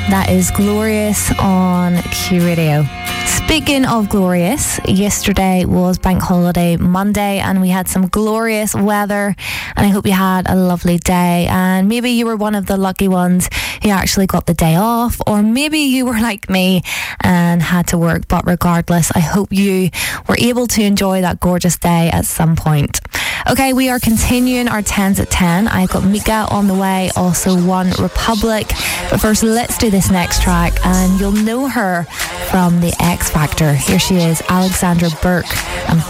That is Glorious on Q Radio. Speaking of glorious, yesterday was Bank Holiday Monday and we had some glorious weather, and I hope you had a lovely day, and maybe you were one of the lucky ones who actually got the day off, or maybe you were like me and had to work, but regardless, I hope you were able to enjoy that gorgeous day at some point. Okay, we are continuing our 10s at 10. I've got Mika on the way, also One Republic. But first, let's do this next track, and you'll know her from the X Factor. Here she is, Alexandra Burke and